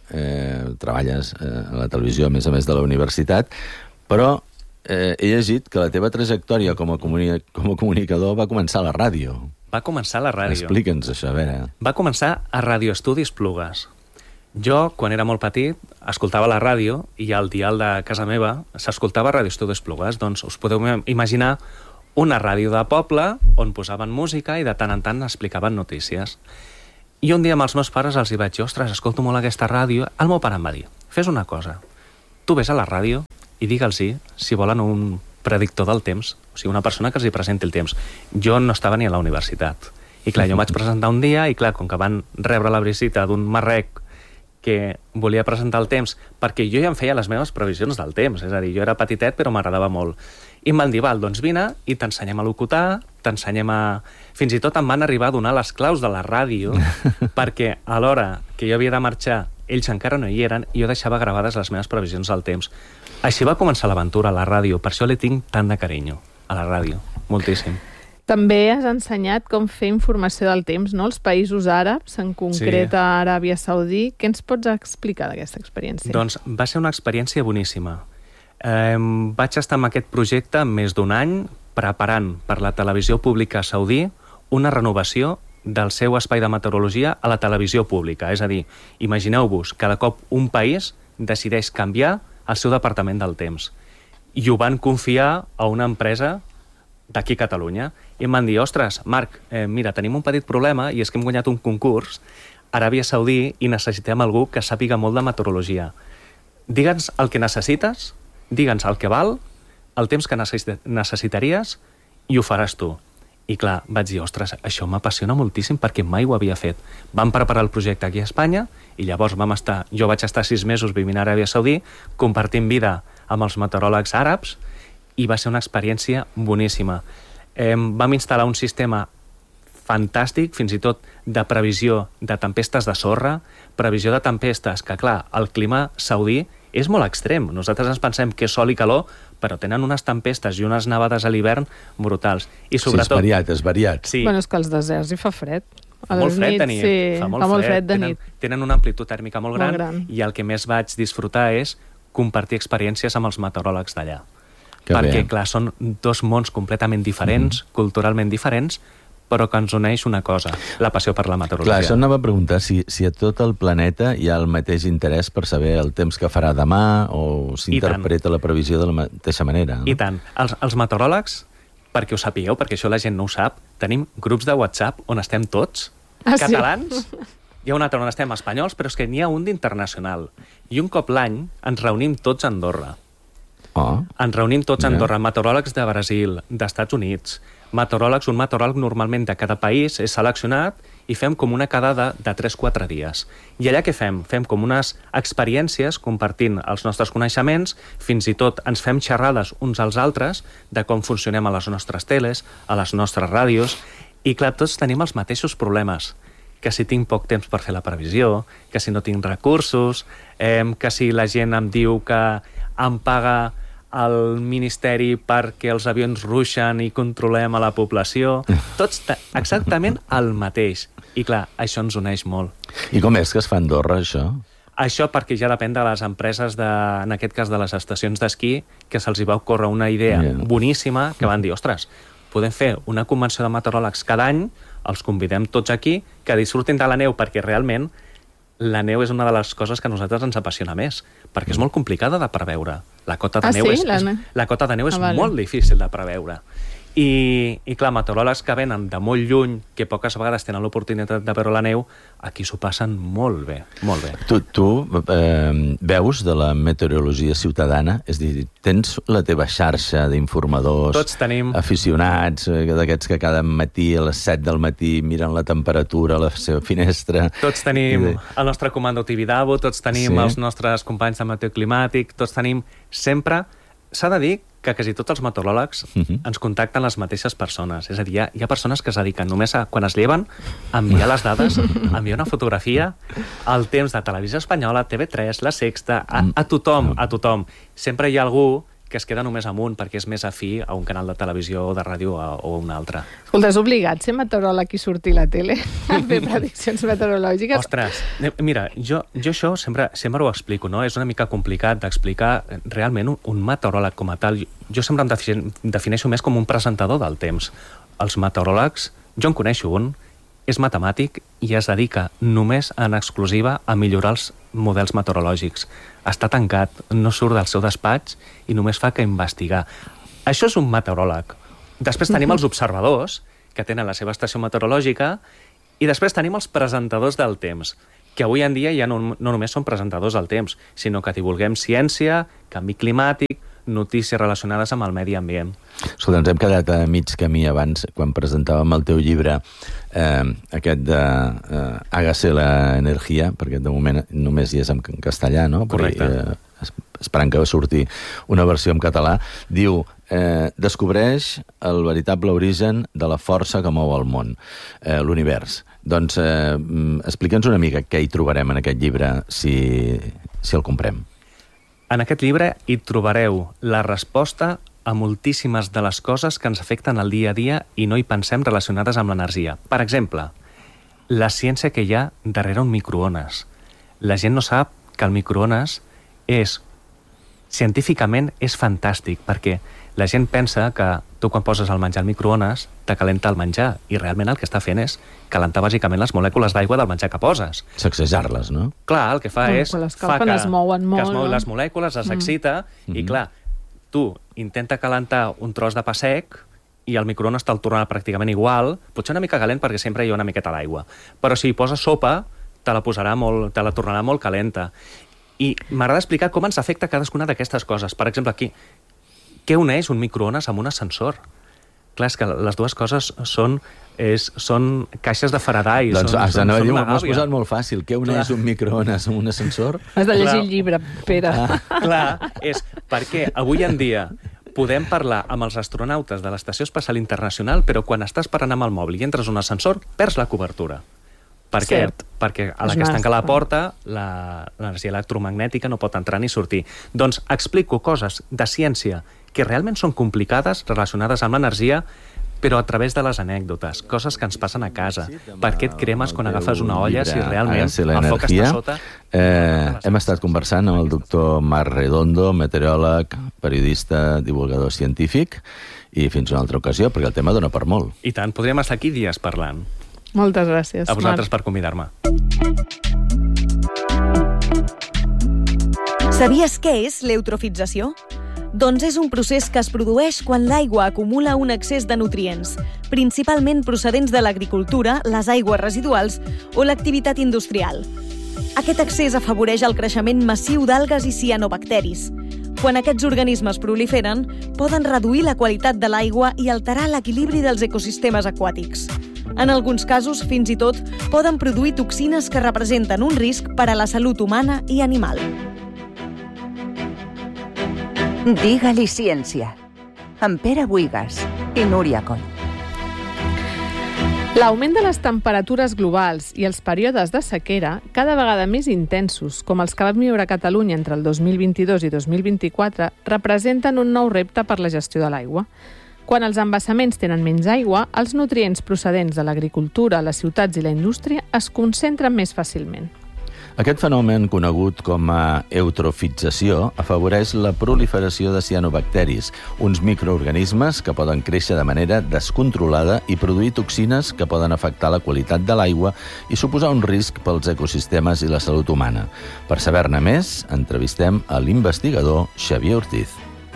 eh, treballes a la televisió, a més a més de la universitat, però eh, he llegit que la teva trajectòria com a, comuni com a comunicador va començar a la ràdio. Va començar a la ràdio. Explica'ns això, a veure. Va començar a Radio Estudis Plugues. Jo, quan era molt petit, escoltava la ràdio i al dial de casa meva s'escoltava Radio Estudis Plugues. Doncs us podeu imaginar una ràdio de poble on posaven música i de tant en tant explicaven notícies. I un dia amb els meus pares els hi vaig dir, ostres, escolto molt aquesta ràdio. El meu pare em va dir, fes una cosa, tu vés a la ràdio i digue'ls-hi si volen un predictor del temps, o sigui, una persona que els hi presenti el temps. Jo no estava ni a la universitat. I clar, jo em vaig presentar un dia i clar, com que van rebre la visita d'un marrec que volia presentar el temps, perquè jo ja em feia les meves previsions del temps, és a dir, jo era petitet però m'agradava molt. I em van dir, val, doncs vine i t'ensenyem a locutar, t'ensenyem a... Fins i tot em van arribar a donar les claus de la ràdio perquè a l'hora que jo havia de marxar ells encara no hi eren, i jo deixava gravades les meves previsions del temps. Així va començar l'aventura a la ràdio, per això li tinc tant de carinyo a la ràdio, moltíssim. També has ensenyat com fer informació del temps, no? Els països àrabs, en concret sí. a Aràbia Saudí. Què ens pots explicar d'aquesta experiència? Doncs va ser una experiència boníssima. Eh, vaig estar en aquest projecte més d'un any preparant per la televisió pública saudí una renovació del seu espai de meteorologia a la televisió pública. És a dir, imagineu-vos, cada cop un país decideix canviar el seu departament del temps. I ho van confiar a una empresa d'aquí a Catalunya. I em van dir, ostres, Marc, eh, mira, tenim un petit problema i és que hem guanyat un concurs a Aràbia Saudí i necessitem algú que sàpiga molt de meteorologia. Digue'ns el que necessites, digue'ns el que val, el temps que necessitaries i ho faràs tu. I clar, vaig dir, ostres, això m'apassiona moltíssim perquè mai ho havia fet. Vam preparar el projecte aquí a Espanya i llavors vam estar, jo vaig estar sis mesos vivint a Aràbia Saudí, compartint vida amb els meteoròlegs àrabs i va ser una experiència boníssima. Eh, vam instal·lar un sistema fantàstic, fins i tot de previsió de tempestes de sorra, previsió de tempestes, que clar, el clima saudí és molt extrem. Nosaltres ens pensem que és sol i calor, però tenen unes tempestes i unes nevades a l'hivern brutals. I sobretot... Sí, és variat, és variat. Sí. Bueno, és que als deserts hi fa fred. Fa molt fred de nit. Sí, fa molt, fa molt fred, fred de tenen, nit. Tenen una amplitud tèrmica molt, molt gran, gran i el que més vaig disfrutar és compartir experiències amb els meteoròlegs d'allà. Que perquè, bé. clar, són dos mons completament diferents, mm-hmm. culturalment diferents, però que ens uneix una cosa, la passió per la meteorologia. Clar, això anava a preguntar si, si a tot el planeta hi ha el mateix interès per saber el temps que farà demà o s'interpreta la previsió de la mateixa manera. No? I tant. Els, els meteoròlegs, perquè ho sapigueu, perquè això la gent no ho sap, tenim grups de WhatsApp on estem tots, ah, catalans, sí? Hi ha un altre on estem espanyols, però és que n'hi ha un d'internacional. I un cop l'any ens reunim tots a Andorra. Oh. Ens reunim tots a Andorra, meteoròlegs de Brasil, d'Estats Units, meteoròlegs, un meteoròleg normalment de cada país és seleccionat i fem com una quedada de tres a quatre dies. I allà què fem? Fem com unes experiències compartint els nostres coneixements, fins i tot ens fem xerrades uns als altres de com funcionem a les nostres teles, a les nostres ràdios, i clar, tots tenim els mateixos problemes, que si tinc poc temps per fer la previsió, que si no tinc recursos, eh, que si la gent em diu que em paga el Ministeri perquè els avions ruixen i controlem a la població. Tots exactament el mateix. I clar, això ens uneix molt. I com és que es fa a Andorra, això? Això perquè ja depèn de les empreses, de, en aquest cas de les estacions d'esquí, que se'ls va ocórrer una idea yeah. boníssima, que van dir, ostres, podem fer una convenció de meteoròlegs cada any, els convidem tots aquí, que disfrutin de la neu, perquè realment la neu és una de les coses que a nosaltres ens apassiona més, perquè és molt complicada de preveure. La cota de ah, neu sí? és, la... és, la cota de neu és ah, vale. molt difícil de preveure. I, i clar, meteoròlegs que venen de molt lluny, que poques vegades tenen l'oportunitat de veure la neu, aquí s'ho passen molt bé, molt bé. Tu, tu eh, veus de la meteorologia ciutadana? És a dir, tens la teva xarxa d'informadors, tots tenim aficionats, eh, d'aquests que cada matí a les set del matí miren la temperatura a la seva finestra... Tots tenim de... el nostre comando Tibidabo, tots tenim sí? els nostres companys de Meteo Climàtic, tots tenim sempre... S'ha de dir que quasi tots els meteoròlegs uh-huh. ens contacten les mateixes persones. És a dir, hi ha, hi ha persones que es dediquen només a, quan es lleven, a enviar les dades, a enviar una fotografia, el temps de Televisió Espanyola, T V tres, La Sexta, a, a tothom, a tothom. Sempre hi ha algú que es queda només amunt perquè és més afí a un canal de televisió o de ràdio o a un altre. Escolta, és obligat ser meteoròleg i sortir a la tele a fer prediccions meteorològiques? Ostres, mira, jo, jo això sempre, sempre ho explico, no? És una mica complicat d'explicar realment un, un meteoròleg com a tal. Jo sempre em defineixo més com un presentador del temps. Els meteoròlegs, jo en coneixo un, és matemàtic i es dedica només en exclusiva a millorar els models meteorològics. Està tancat, no surt del seu despatx i només fa que investigar. Això és un meteoròleg. Després tenim els observadors, que tenen la seva estació meteorològica, i després tenim els presentadors del temps, que avui en dia ja no, no només són presentadors del temps, sinó que divulguem ciència, canvi climàtic, notícies relacionades amb el medi ambient. Escolta, ens hem quedat a mig camí abans, quan presentàvem el teu llibre, eh, aquest de eh, Hágase la energia, perquè de moment només hi és en castellà, no? Correcte. Però, eh, esperant que surti una versió en català, diu eh, descobreix el veritable origen de la força que mou el món, eh, l'univers. Doncs eh, explica'ns una mica què hi trobarem en aquest llibre si, si el comprem. En aquest llibre hi trobareu la resposta a moltíssimes de les coses que ens afecten al dia a dia i no hi pensem relacionades amb l'energia. Per exemple, la ciència que hi ha darrere un microones. La gent no sap que el microones és, científicament, és fantàstic, perquè la gent pensa que tu quan poses el menjar al microones te calenta el menjar, i realment el que està fent és calentar bàsicament les molècules d'aigua del menjar que poses. Sacsejar-les, no? Clar, el que fa no, és... Quan les fa calfen que, es mouen molt, que es mouen no? les molècules, es excita, mm. i clar, tu intenta calentar un tros de pa sec i el microones te'l torna pràcticament igual, potser una mica calent perquè sempre hi ha una miqueta d'aigua, però si hi poses sopa te la posarà molt, te la tornarà molt calenta. I m'agrada explicar com ens afecta cadascuna d'aquestes coses. Per exemple, aquí, què uneix un microones amb un ascensor? Clar, és que les dues coses són, és, són caixes de Faraday. Doncs són, has són, d'anar a dir, són m'ho has posat molt fàcil. Què uneix un microones amb un ascensor? Has de llegir clar, el llibre, Pere. Ah, clar, és perquè avui en dia podem parlar amb els astronautes de l'Estació Espacial Internacional, però quan estàs parlant amb el mòbil i entres en un ascensor, perds la cobertura. Per què? Perquè a la que es tanca la porta, l'energia electromagnètica no pot entrar ni sortir. Doncs explico coses de ciència que realment són complicades, relacionades amb l'energia, però a través de les anècdotes, coses que ens passen a casa. Per què et cremes quan agafes una olla si realment el foc està sota? Eh, hem estat conversant amb el doctor Marc Redondo, meteoròleg, periodista, divulgador científic, i fins una altra ocasió, perquè el tema dona per molt. I tant, podríem estar aquí dies parlant. Moltes gràcies, a vosaltres Marc. per convidar-me. Sabies què és l'eutrofització? Doncs és un procés que es produeix quan l'aigua acumula un excés de nutrients, principalment procedents de l'agricultura, les aigües residuals o l'activitat industrial. Aquest excés afavoreix el creixement massiu d'algues i cianobacteris. Quan aquests organismes proliferen, poden reduir la qualitat de l'aigua i alterar l'equilibri dels ecosistemes aquàtics. En alguns casos, fins i tot, poden produir toxines que representen un risc per a la salut humana i animal. Digue-li ciència, amb Pere Buigas i Núria Coll. L'augment de les temperatures globals i els períodes de sequera, cada vegada més intensos, com els que vam viure a Catalunya entre el dos mil vint-i-dos i dos mil vint-i-quatre, representen un nou repte per la gestió de l'aigua. Quan els embassaments tenen menys aigua, els nutrients procedents de l'agricultura, les ciutats i la indústria es concentren més fàcilment. Aquest fenomen, conegut com a eutrofització, afavoreix la proliferació de cianobacteris, uns microorganismes que poden créixer de manera descontrolada i produir toxines que poden afectar la qualitat de l'aigua i suposar un risc pels ecosistemes i la salut humana. Per saber-ne més, entrevistem a l'investigador Xavier Ortiz.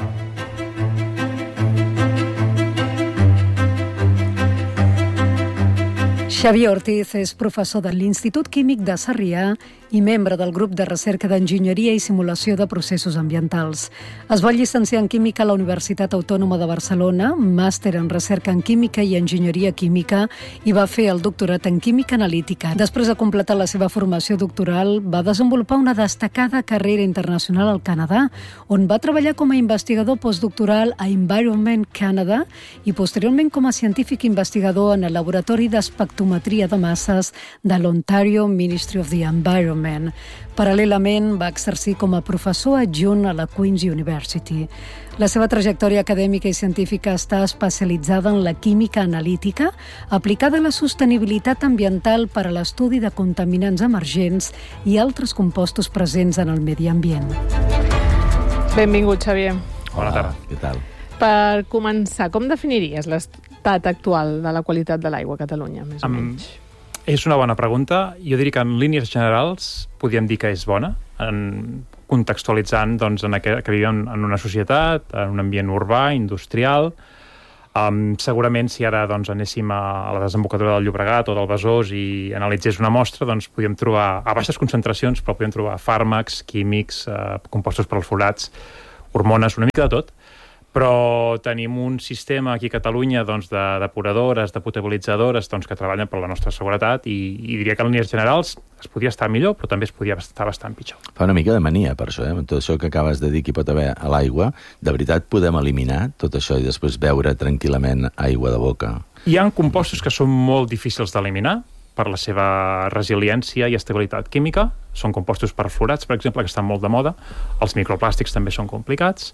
Xavier Ortiz és professor de l'Institut Químic de Sarrià i membre del grup de recerca d'enginyeria i simulació de processos ambientals. Es va llicenciar en Química a la Universitat Autònoma de Barcelona, màster en recerca en Química i Enginyeria Química i va fer el doctorat en Química Analítica. Després de completar la seva formació doctoral, va desenvolupar una destacada carrera internacional al Canadà, on va treballar com a investigador postdoctoral a Environment Canada i posteriorment com a científic investigador en el laboratori d'espectrometria de masses de l'Ontario Ministry of the Environment. Paral·lelament, va exercir com a professor adjunt a la Queen's University. La seva trajectòria acadèmica i científica està especialitzada en la química analítica, aplicada a la sostenibilitat ambiental per a l'estudi de contaminants emergents i altres compostos presents en el medi ambient. Benvingut, Xavier. Bona tarda. Què tal? Per començar, com definiries l'estat actual de la qualitat de l'aigua a Catalunya, més o menys? Um, és una bona pregunta. Jo diria que en línies generals podríem dir que és bona, en, contextualitzant doncs, en aquest, que vivim en una societat, en un ambient urbà, industrial. Um, segurament si ara doncs, anéssim a, a la desembocadura del Llobregat o del Besòs i analitzés una mostra, doncs podríem trobar, a baixes concentracions, però podríem trobar fàrmacs, químics, eh, compostos perfluorats, hormones, una mica de tot. però tenim un sistema aquí a Catalunya doncs, de depuradores, de potabilitzadores doncs, que treballen per la nostra seguretat i, i diria que en línies generals es podia estar millor, però també es podia estar bastant pitjor. Fa una mica de mania per això, eh? Tot això que acabes de dir que hi pot haver a l'aigua, de veritat podem eliminar tot això i després beure tranquil·lament aigua de boca? Hi ha compostos que són molt difícils d'eliminar per la seva resiliència i estabilitat química. Són compostos perfluorats, per exemple, que estan molt de moda. Els microplàstics també són complicats.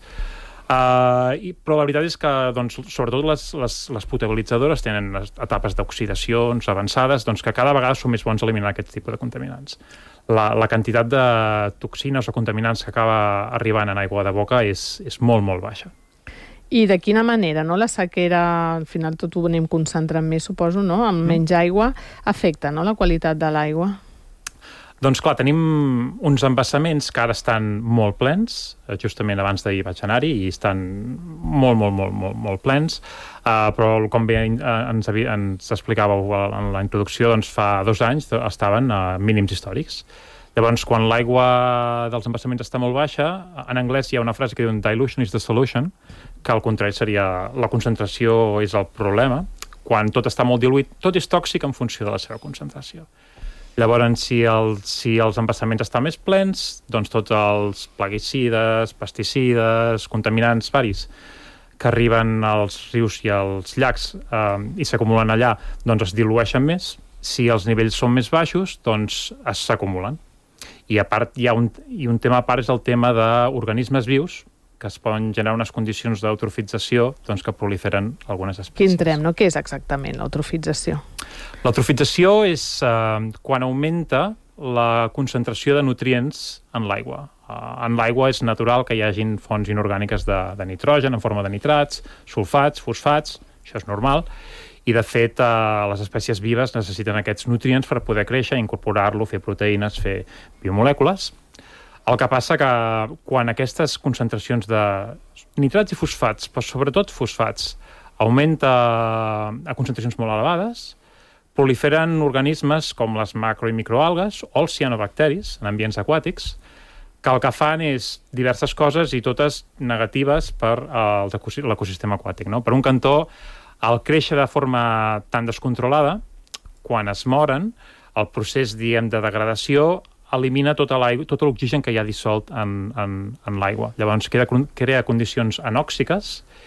Uh, i, però la veritat és que doncs, sobretot les, les, les potabilitzadores tenen etapes d'oxidacions avançades doncs, que cada vegada són més bons a eliminar aquest tipus de contaminants. La, la quantitat de toxines o contaminants que acaba arribant en aigua de boca és, és molt, molt baixa. I de quina manera, no? La sequera, al final tot ho anem concentrant més, suposo, no? Amb menys aigua, afecta, no?, la qualitat de l'aigua. Doncs clar, tenim uns embassaments que ara estan molt plens, justament abans d'ahir vaig anar-hi i estan molt, molt, molt, molt, molt plens, uh, però com bé ens, ens explicàveu en la introducció, doncs fa dos anys estaven a mínims històrics. Llavors, quan l'aigua dels embassaments està molt baixa, en anglès hi ha una frase que diu dilution is the solution, que al contrari seria la concentració és el problema. Quan tot està molt diluït, tot és tòxic en funció de la seva concentració. Llavors, si, el, si els embassaments estan més plens, doncs tots els plaguicides, pesticides, contaminants varis que arriben als rius i als llacs eh, i s'acumulen allà, doncs es dilueixen més. Si els nivells són més baixos, doncs s'acumulen. I a part, hi ha un, i un tema a part és el tema d'organismes vius, que es poden generar unes condicions d'eutrofització doncs, que proliferen algunes espècies. Quin entrem, no? Què és exactament l'eutrofització? L'eutrofització és eh, quan augmenta la concentració de nutrients en l'aigua. Eh, en l'aigua és natural que hi hagin fonts inorgàniques de, de nitrogen en forma de nitrats, sulfats, fosfats, això és normal, i de fet eh, les espècies vives necessiten aquests nutrients per poder créixer, incorporar-lo, fer proteïnes, fer biomolècules. El que passa que quan aquestes concentracions de nitrats i fosfats, però sobretot fosfats, augmenta a concentracions molt elevades, proliferen organismes com les macro- i microalgues o els cianobacteris en ambients aquàtics, que el que fan és diverses coses i totes negatives per l'ecosistema aquàtic. No? Per un cantó, al créixer de forma tan descontrolada, quan es moren, el procés, diguem, de degradació elimina tota l'aigua, tot l'oxigen que hi ha dissolt en, en, en l'aigua. Llavors queda, crea condicions anòxiques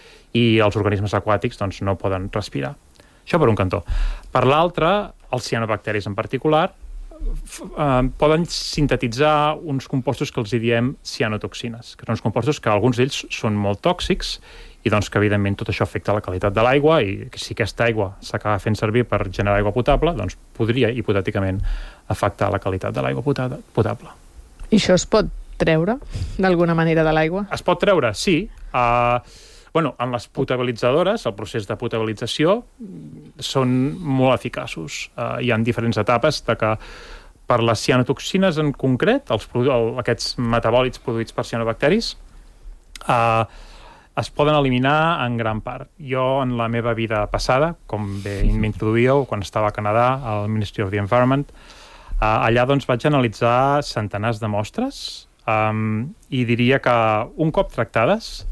i els organismes aquàtics doncs, no poden respirar. Això per un cantó. Per l'altre, els cianobacteris en particular eh, poden sintetitzar uns compostos que els diem cianotoxines, que són uns compostos que alguns d'ells són molt tòxics i doncs que evidentment tot això afecta la qualitat de l'aigua i si aquesta aigua s'acaba fent servir per generar aigua potable, doncs podria hipotèticament afectar la qualitat de l'aigua potable. I això es pot treure d'alguna manera de l'aigua? Es pot treure, sí. Uh, bueno, en les potabilitzadores, el procés de potabilització són molt eficaços. Uh, hi ha diferents etapes de que per les cianotoxines en concret, els, el, aquests metabòlits produïts per cianobacteris, uh, es poden eliminar en gran part. Jo, en la meva vida passada, com bé m'introduïeu, quan estava a Canadà, al Ministry of the Environment, uh, allà doncs, vaig analitzar centenars de mostres um, i diria que un cop tractades,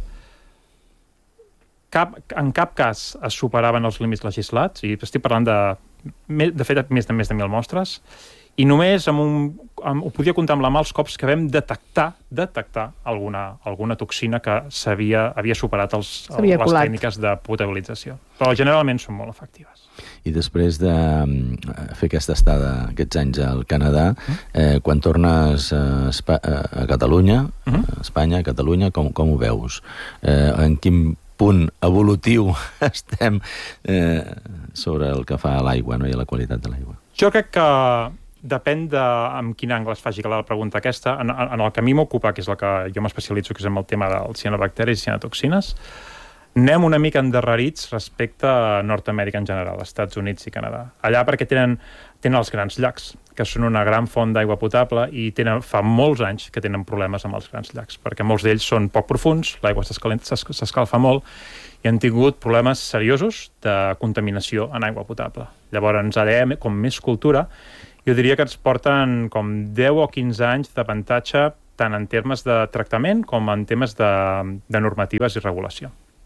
cap, en cap cas es superaven els límits legislats, i estic parlant de, de fet, més de més de mil mostres, i només amb un, amb, ho podia comptar amb la mà els cops que vam detectar detectar alguna, alguna toxina que s'havia havia superat els, les colat. Tècniques de potabilització. Però generalment són molt efectives. I després de fer aquesta estada, aquests anys al Canadà, eh, quan tornes a, Espa a Catalunya, uh-huh. a Espanya, a Catalunya, com, com ho veus? Eh, en quin punt evolutiu estem eh, sobre el que fa a l'aigua, no? I a la qualitat de l'aigua? Jo crec que depèn de amb quin angle es faci la pregunta aquesta. En, en el que a mi m'ocupa, que és el que jo m'especialitzo, que és en el tema dels cianobacteris i cianotoxines, anem una mica endarrerits respecte a Nord-Amèrica en general, Estats Units i Canadà. Allà perquè tenen, tenen els grans llacs, que són una gran font d'aigua potable i tenen, fa molts anys que tenen problemes amb els grans llacs, perquè molts d'ells són poc profuns, l'aigua s'escalfa molt i han tingut problemes seriosos de contaminació en aigua potable. Llavors, ara, com més cultura, jo diria que ens porten com deu o quinze anys d'avantatge tant en termes de tractament com en temes de, de normatives i regulació.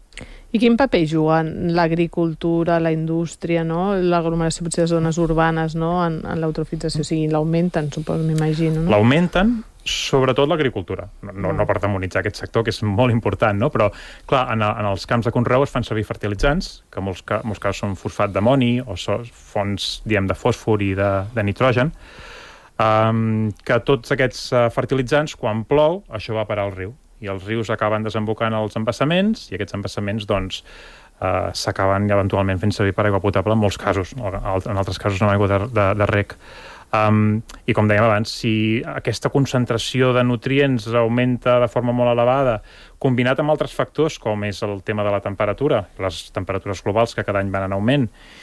I quin paper juguen l'agricultura, la indústria, no? L'aglomeració potser de zones urbanes, no? En, en l'eutrofització, o sigui, l'augmenten, suposo, m'imagino, no? L'augmenten, sobretot l'agricultura. No, no, no per demonitzar aquest sector, que és molt important, no? Però, clar, en, en els camps de conreu es fan servir fertilitzants, que en molts, en molts casos són fosfat d'amoni o són fonts, diem, de fòsfor i de, de nitrogen, um, que tots aquests uh, fertilitzants, quan plou, això va parar al riu. I els rius acaben desembocant als embassaments i aquests embassaments, doncs, eh, s'acaben eventualment fent servir per aigua potable en molts casos, en altres casos amb aigua de, de, de rec. Um, I com dèiem abans, si aquesta concentració de nutrients augmenta de forma molt elevada, combinat amb altres factors, com és el tema de la temperatura, les temperatures globals que cada any van en augment,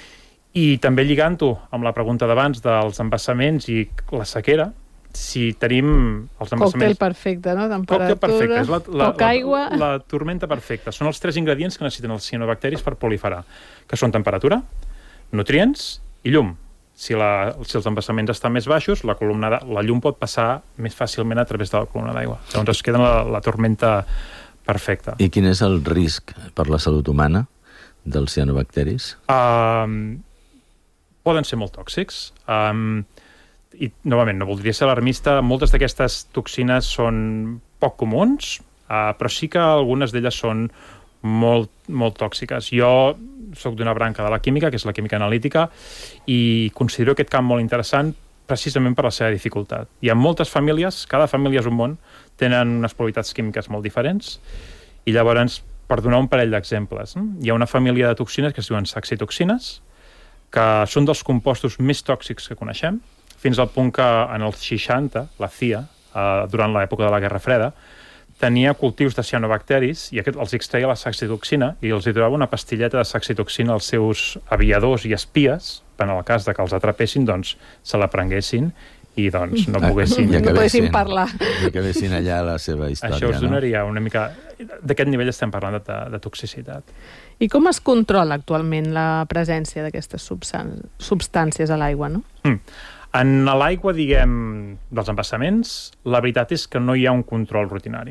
i també lligant-ho amb la pregunta d'abans dels embassaments i la sequera, si tenim els embassaments... Còctel perfecte, no? Temperatura, perfecte. És la, la, poca aigua... La, la tormenta perfecta. Són els tres ingredients que necessiten els cianobacteris per proliferar, que són temperatura, nutrients i llum. Si, la, si els embassaments estan més baixos, la, columna de, la llum pot passar més fàcilment a través de la columna d'aigua. Llavors es queda la, la tormenta perfecta. I quin és el risc per la salut humana dels cianobacteris? Uh, poden ser molt tòxics. Um, I, novament, no voldria ser alarmista, moltes d'aquestes toxines són poc comuns, uh, però sí que algunes d'elles són molt, molt tòxiques. Jo soc d'una branca de la química, que és la química analítica, i considero aquest camp molt interessant precisament per la seva dificultat. Hi ha moltes famílies, cada família és un món, tenen unes propietats químiques molt diferents, i llavors, per donar un parell d'exemples, eh? Hi ha una família de toxines que es diuen saxitoxines, que són dels compostos més tòxics que coneixem, fins al punt que en els seixanta, la C I A, eh, durant l'època de la Guerra Freda, tenia cultius de cianobacteris i aquest, els extreia la saxitoxina i els hi donava una pastilleta de saxitoxina als seus aviadors i espies, per en el cas de que els atrapessin, doncs se la prenguessin i doncs no poguessin... Ja no poguessin parlar. Ja que vessin allà la seva història, això us donaria no? una mica... D'aquest nivell estem parlant de, de toxicitat. I com es controla actualment la presència d'aquestes substàncies a l'aigua, no? Mm. En l'aigua, diguem, dels embassaments, la veritat és que no hi ha un control rutinari.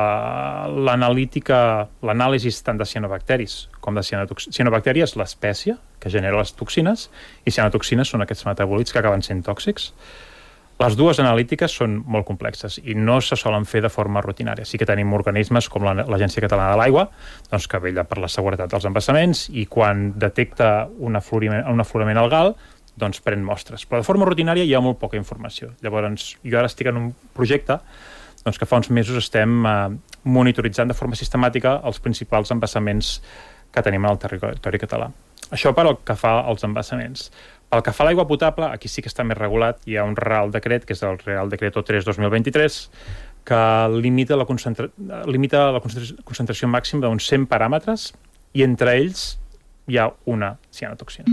L'analítica, la, l'anàlisi tant de cianobacteris com de cianotoxines. Cianobactèria és l'espècie que genera les toxines i cianotoxines són aquests metabòlits que acaben sent tòxics. Les dues analítiques són molt complexes i no se solen fer de forma rutinària. Sí que tenim organismes com l'Agència Catalana de l'Aigua, doncs, que vetlla per la seguretat dels embassaments i quan detecta un aflorament, un aflorament algal, doncs pren mostres. Però de forma rutinària hi ha molt poca informació. Llavors, jo ara estic en un projecte doncs, que fa uns mesos estem eh, monitoritzant de forma sistemàtica els principals embassaments que tenim en el territori català. Això per el que fa als embassaments. Pel que fa a l'aigua potable, aquí sí que està més regulat. Hi ha un Real Decret, que és el Real Decreto tres dos mil vint-i-tres, que limita la, concentra... limita la concentració màxima d'uns cent paràmetres i entre ells hi ha una cianotoxina.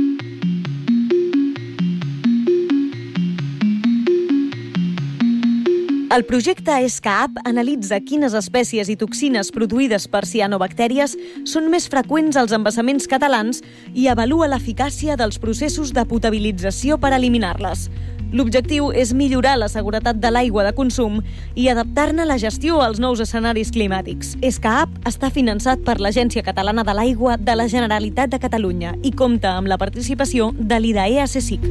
El projecte ESCAAP analitza quines espècies i toxines produïdes per cianobactèries són més freqüents als embassaments catalans i avalua l'eficàcia dels processos de potabilització per eliminar-les. L'objectiu és millorar la seguretat de l'aigua de consum i adaptar-ne la gestió als nous escenaris climàtics. ESCAAP està finançat per l'Agència Catalana de l'Aigua de la Generalitat de Catalunya i compta amb la participació de l'IDAEA-CSIC.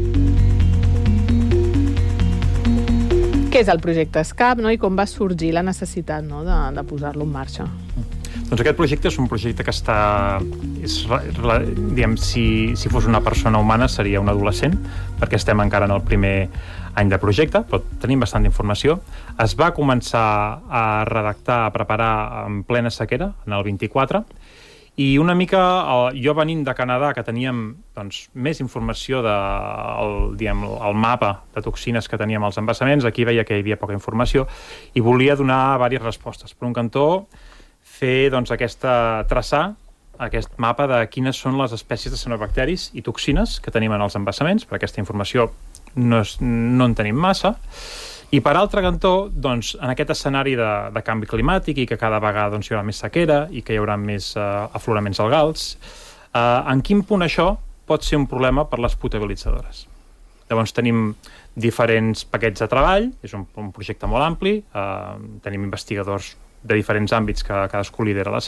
Què és el projecte ESCAAP, no? I com va sorgir la necessitat, no? de, de posar-lo en marxa? Doncs aquest projecte és un projecte que està... És, diguem, si, si fos una persona humana seria un adolescent, perquè estem encara en el primer any de projecte, però tenim bastant informació. Es va començar a redactar, a preparar en plena sequera, en el vint-i-quatre, i una mica, jo venint de Canadà, que teníem doncs, més informació del diguem, el mapa de toxines que teníem als embassaments, aquí veia que hi havia poca informació i volia donar diverses respostes. Per un cantó, fer doncs, aquesta, traçar aquest mapa de quines són les espècies de cianobacteris i toxines que tenim en els embassaments, perquè aquesta informació no, és, no en tenim massa. I per altre cantó, doncs, en aquest escenari de, de canvi climàtic i que cada vegada doncs, hi haurà més sequera i que hi haurà més uh, afloraments algals, uh, en quin punt això pot ser un problema per les potabilitzadores? Llavors tenim diferents paquets de treball, és un, un projecte molt ampli, uh, tenim investigadors de diferents àmbits que cadascú lidera la